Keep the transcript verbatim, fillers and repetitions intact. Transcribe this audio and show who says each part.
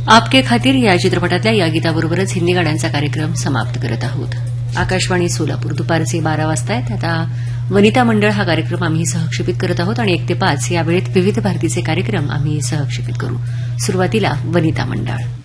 Speaker 1: आपके खातीर या चित्रपटातल्या या गीताबरोबरच हिंदी गाण्यांचा कार्यक्रम समाप्त करत आहोत. आकाशवाणी सोलापूर दुपारचे बारा वाजता आहेत. आता वनिता मंडळ हा कार्यक्रम आम्ही सहक्षेपित करत आहोत आणि एक ते पाच या वेळेत विविध भारतीचे कार्यक्रम आम्ही सहक्षेपित करू. सुरुवातीला वनिता मंडळ.